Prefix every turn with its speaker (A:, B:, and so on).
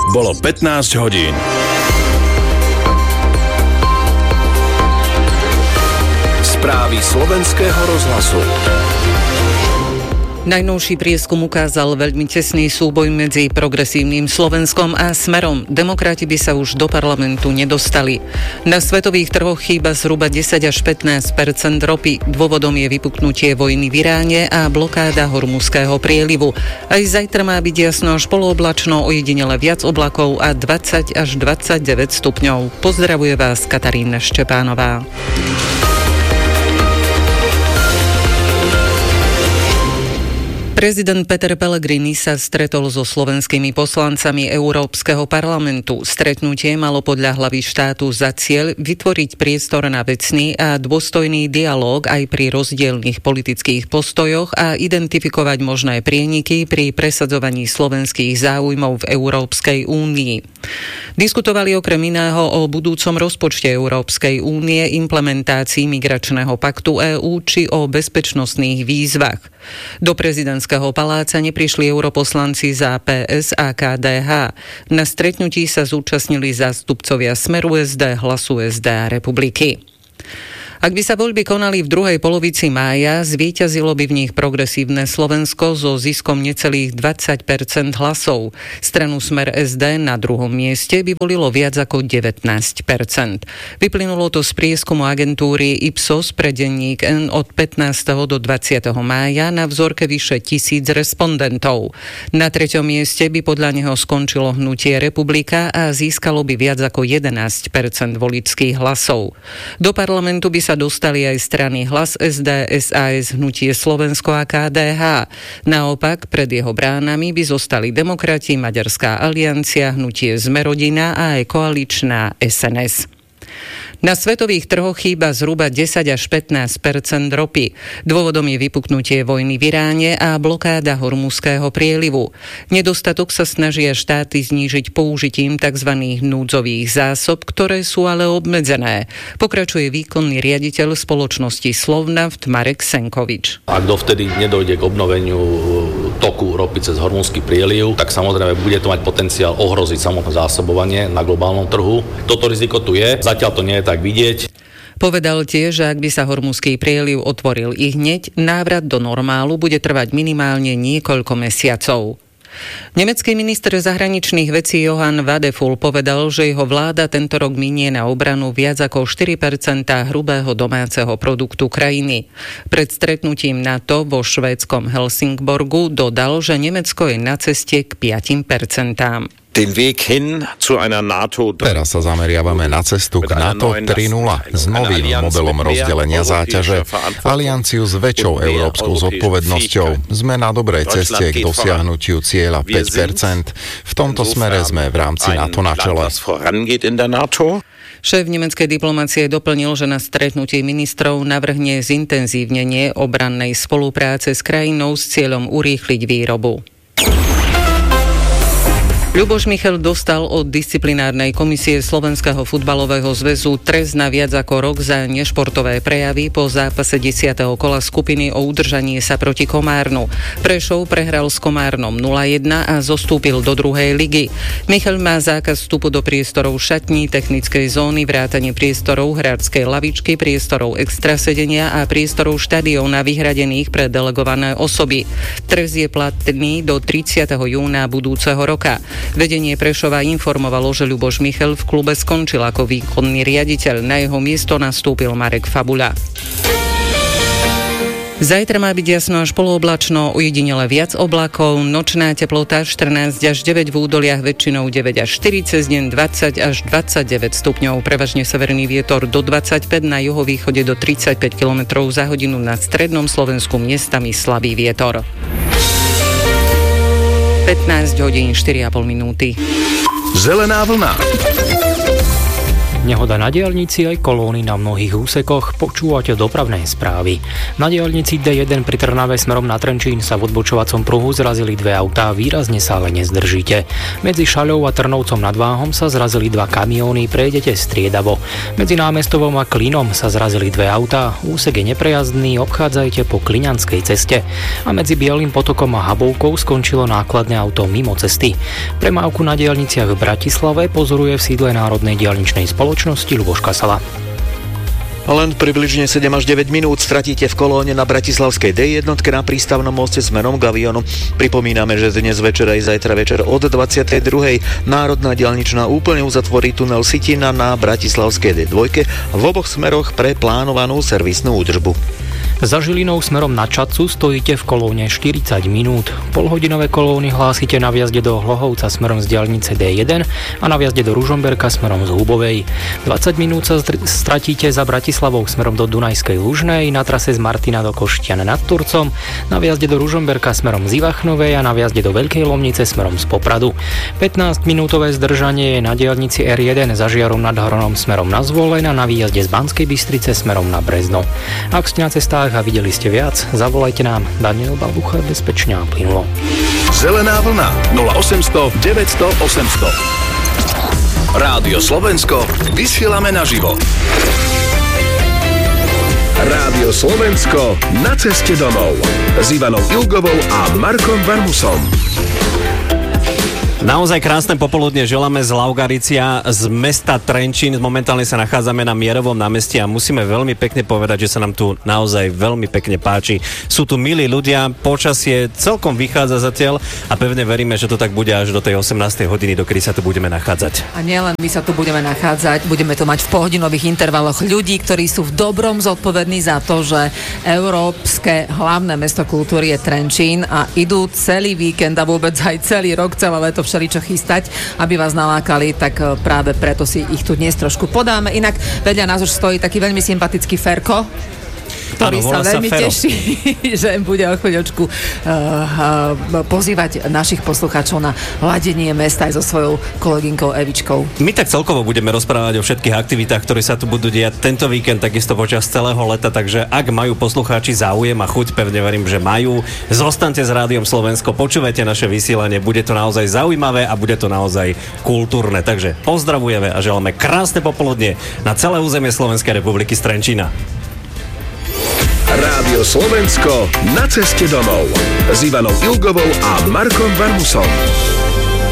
A: bolo 15 hodín. Správy slovenského rozhlasu.
B: Najnovší prieskum ukázal veľmi tesný súboj medzi Progresívnym Slovenskom a Smerom. Demokrati by sa už do parlamentu nedostali. Na svetových trhoch chýba zhruba 10 až 15% ropy. Dôvodom je vypuknutie vojny v Iráne a blokáda Hormuzského prielivu. Aj zajtra má byť jasno až polooblačno, ojedinele viac oblakov a 20 až 29 stupňov. Pozdravuje vás Katarína Štepánová. Prezident Peter Pellegrini sa stretol so slovenskými poslancami Európskeho parlamentu. Stretnutie malo podľa hlavy štátu za cieľ vytvoriť priestor na vecný a dôstojný dialóg aj pri rozdielnych politických postojoch a identifikovať možné prieniky pri presadzovaní slovenských záujmov v Európskej únii. Diskutovali okrem iného o budúcom rozpočte Európskej únie, implementácii migračného paktu EÚ či o bezpečnostných výzvach. Do prezidentského paláca neprišli europoslanci za PS a KDH. Na stretnutí sa zúčastnili zástupcovia Smeru SD, Hlasu SD a Republiky. Ak by sa voľby konali v druhej polovici mája, zvíťazilo by v nich Progresívne Slovensko so ziskom necelých 20% hlasov. Stranu Smer SD na druhom mieste by volilo viac ako 19%. Vyplynulo to z prieskumu agentúry Ipsos pre denník N od 15. do 20. mája na vzorke vyše 1000 respondentov. Na treťom mieste by podľa neho skončilo hnutie Republika a získalo by viac ako 11% voličských hlasov. Do parlamentu by sa dostali aj strany Hlas SD, SAS, Hnutie Slovensko a KDH. Naopak, pred jeho bránami by zostali Demokrati, Maďarská aliancia, Hnutie Zmerodina a aj koaličná SNS. Na svetových trhoch chýba zhruba 10 až 15% ropy. Dôvodom je vypuknutie vojny v Iráne a blokáda Hormuzského prielivu. Nedostatok sa snažia štáty znížiť použitím tzv. Núdzových zásob, ktoré sú ale obmedzené. Pokračuje výkonný riaditeľ spoločnosti Slovnaft Marek Senkovič.
C: Ak dovtedy nedojde k obnoveniu toku ropy cez Hormuzský prieliv, tak samozrejme bude to mať potenciál ohroziť samotné zásobovanie na globálnom trhu. Toto riziko tu je, zatiaľ to nie je tak vidieť.
B: Povedal tiež, že ak by sa Hormuzský prieliv otvoril ihneď, návrat do normálu bude trvať minimálne niekoľko mesiacov. Nemecký minister zahraničných vecí Johann Wadephul povedal, že jeho vláda tento rok minie na obranu viac ako 4% hrubého domáceho produktu krajiny. Pred stretnutím NATO vo švédskom Helsingborgu dodal, že Nemecko je na ceste k 5%.
D: Teraz sa zameriavame na cestu k NATO 3.0 s novým modelom rozdelenia záťaže, alianciu s väčšou európskou zodpovednosťou. Sme na dobrej ceste k dosiahnutiu cieľa 5%. V tomto smere sme v rámci NATO na čele.
B: Šéf nemeckej diplomácie doplnil, že na stretnutí ministrov navrhne zintenzívnenie obrannej spolupráce s krajinou s cieľom urýchliť výrobu. Ľuboš Michel dostal od disciplinárnej komisie Slovenského futbalového zväzu trest na viac ako rok za nešportové prejavy po zápase 10. kola skupiny o udržanie sa proti Komárnu. Prešov prehral s Komárnom 0-1 a zostúpil do druhej ligy. Michel má zákaz vstupu do priestorov šatní, technickej zóny, vrátane priestorov hráčskej lavičky, priestorov extrasedenia a priestorov štadióna vyhradených pre delegované osoby. Trest je platný do 30. júna budúceho roka. Vedenie Prešova informovalo, že Ľuboš Michel v klube skončil ako výkonný riaditeľ. Na jeho miesto nastúpil Marek Fabula. Zajtra má byť jasno až polooblačno, ujedinele viac oblakov, nočná teplota 14 až 9 v údoliach, väčšinou 9 až 4, cez deň 20 až 29 stupňov, prevažne severný vietor do 25, na juhovýchode do 35 km za hodinu, nad strednom Slovensku miestami slabý vietor. 15 hodín 4,5 minúty.
A: Zelená vlna.
E: Nehoda na diaľnici aj kolóny na mnohých úsekoch. Počúvate dopravné správy. Na diaľnici D1 pri Trnave smerom na Trenčín sa v odbočovacom pruhu zrazili dve autá, výrazne sa ale nezdržíte. Medzi Šaľou a Trnovcom nad Váhom sa zrazili dva kamióny, prejdete striedavo. Medzi Námestovom a Klínom sa zrazili dve autá, úsek je neprejazdný, obchádzajte po Kliňanskej ceste. A medzi Bielým potokom a Habovkou skončilo nákladné auto mimo cesty. Premávku na diaľniciach v Bratislave pozoruje v sídle Národnej diaľničnej spoločnosti Ľuboš Kasala.
F: Len približne 7 až 9 minút stratíte v kolóne na bratislavskej D1 na prístavnom moste smerom k Avionu. Pripomíname, že dnes večer aj zajtra večer od 22. Národná diaľničná úplne uzatvorí tunel Sitina na bratislavskej D2 v oboch smeroch pre plánovanú servisnú údržbu.
E: Za Žilinou smerom na Čadcu stojíte v kolóne 40 minút. Polhodinové kolóny hlásite na vjazde do Hlohovca smerom z diaľnice D1 a na vjazde do Ružomberka smerom z Hubovej. 20 minút sa stratíte za Bratislavou smerom do Dunajskej Lužnej, na trase z Martina do Koštian nad Turcom, na vjazde do Ružomberka smerom z Ivachnovej a na vjazde do Veľkej Lomnice smerom z Popradu. 15-minútové zdržanie je na diaľnici R1 za Žiarom nad Hronom smerom na Zvolen a na výjazde z Banskej Bystrice smerom na Brezno. Ak ste na cestách a videli ste viac, zavolajte nám. Daniel Babucha, bezpečne a plynulo.
A: Zelená vlna 0800 900 800. Rádio Slovensko, vysielame naživo. Rádio Slovensko, na ceste domov s Ivanou Ilgovou a Markom Varmusom.
G: Naozaj krásne popoludne želáme z Laugaricia, z mesta Trenčín. Momentálne sa nachádzame na Mierovom námestí a musíme veľmi pekne povedať, že sa nám tu naozaj veľmi pekne páči. Sú tu milí ľudia, počasie celkom vychádza zatiaľ a pevne veríme, že to tak bude až do tej 18. hodiny, dokedy sa tu budeme nachádzať.
H: A nielen my sa tu budeme nachádzať, budeme to mať v pohodinových intervaloch ľudí, ktorí sú v dobrom zodpovední za to, že európske hlavné mesto kultúry je Trenčín a idú celý víkend a vôbec aj celý rok, celé leto všeličo chystať, aby vás nalákali, tak práve preto si ich tu dnes trošku podáme. Inak vedľa nás už stojí taký veľmi sympatický Ferko, ktorý sa veľmi teší, že bude o chvíľočku pozývať našich poslucháčov na ladenie mesta aj so svojou kolegynkou Evičkou.
G: My tak celkovo budeme rozprávať o všetkých aktivitách, ktoré sa tu budú diať tento víkend, takisto počas celého leta, takže ak majú poslucháči záujem a chuť, pevne verím, že majú, zostaňte s Rádiom Slovensko, počúvajte naše vysielanie, bude to naozaj zaujímavé a bude to naozaj kultúrne. Takže pozdravujeme a želáme krásne popoludne na celé územie Slovenskej republiky z Trenčína.
A: Rádio Slovensko, na ceste domov s Ivanou Ilgovou a Markom Varmusom.